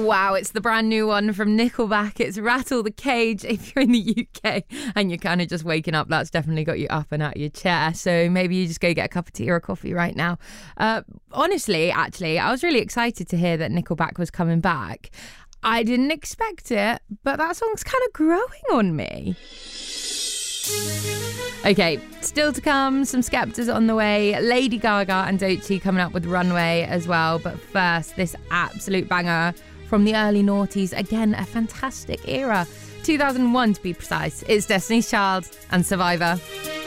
Wow, it's the brand new one from Nickelback. It's Rattle the Cage. If you're in the UK and you're kind of just waking up, that's definitely got you up and out of your chair. So maybe you just go get a cup of tea or a coffee right now. Honestly, actually, I was really excited to hear that Nickelback was coming back. I didn't expect it, but that song's kind of growing on me. Okay, still to come, some Skeptas on the way, Lady Gaga and Doechii coming up with Runway as well. But first, this absolute banger from the early noughties. Again, a fantastic era. 2001 to be precise. It's Destiny's Child and Survivor.